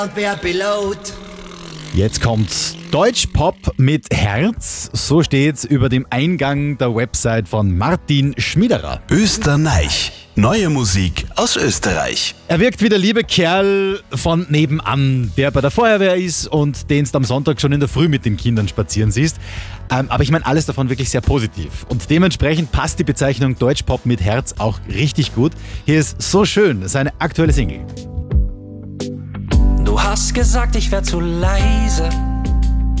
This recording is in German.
Wer Pilot? Jetzt kommt's. Deutschpop mit Herz, so steht's über dem Eingang der Website von Martin Schmiederer. Österreich. Neue Musik aus Österreich. Er wirkt wie der liebe Kerl von nebenan, der bei der Feuerwehr ist und den du am Sonntag schon in der Früh mit den Kindern spazieren siehst. Aber ich meine alles davon wirklich sehr positiv. Und dementsprechend passt die Bezeichnung Deutschpop mit Herz auch richtig gut. Hier ist So schön, seine aktuelle Single. Du hast gesagt, ich wär zu leise.